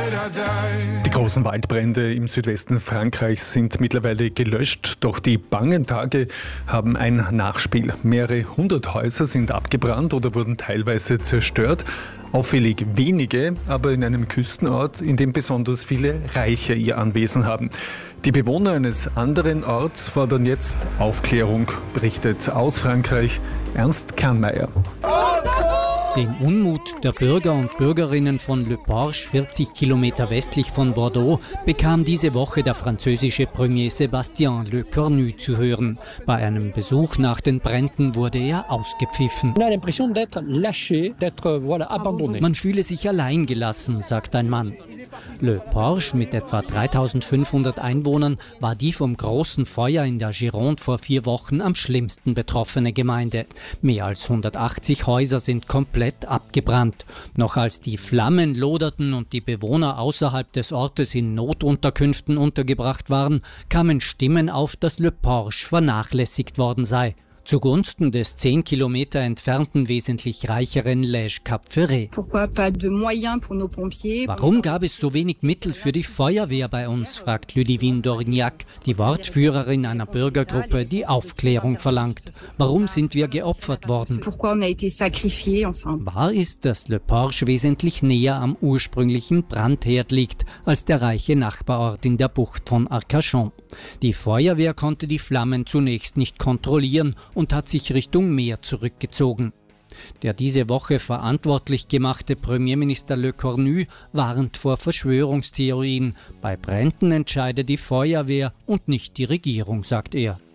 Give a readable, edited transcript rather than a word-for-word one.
Die großen Waldbrände im Südwesten Frankreichs sind mittlerweile gelöscht, doch die bangen Tage haben ein Nachspiel. Mehrere hundert Häuser sind abgebrannt oder wurden teilweise zerstört. Auffällig wenige, aber in einem Küstenort, in dem besonders viele Reiche ihr Anwesen haben. Die Bewohner eines anderen Orts fordern jetzt Aufklärung, berichtet aus Frankreich Ernst Kernmeier. Den Unmut der Bürger und Bürgerinnen von Le Porche, 40 Kilometer westlich von Bordeaux, bekam diese Woche der französische Premier Sébastien Lecornu zu hören. Bei einem Besuch nach den Bränden wurde er ausgepfiffen. Man fühle sich allein gelassen, sagt ein Mann. Le Porche mit etwa 3500 Einwohnern war die vom großen Feuer in der Gironde vor 4 Wochen am schlimmsten betroffene Gemeinde. Mehr als 180 Häuser sind komplett abgebrannt. Noch als die Flammen loderten und die Bewohner außerhalb des Ortes in Notunterkünften untergebracht waren, kamen Stimmen auf, dass Le Porche vernachlässigt worden sei. Zugunsten des 10 Kilometer entfernten, wesentlich reicheren Lège-Cap-Ferret. Warum gab es so wenig Mittel für die Feuerwehr bei uns, fragt Ludivine d'Orignac, die Wortführerin einer Bürgergruppe, die Aufklärung verlangt. Warum sind wir geopfert worden? Wahr ist, dass Le Porche wesentlich näher am ursprünglichen Brandherd liegt, als der reiche Nachbarort in der Bucht von Arcachon. Die Feuerwehr konnte die Flammen zunächst nicht kontrollieren und hat sich Richtung Meer zurückgezogen. Der diese Woche verantwortlich gemachte Premierminister Lecornu warnt vor Verschwörungstheorien. Bei Bränden entscheide die Feuerwehr und nicht die Regierung, sagt er.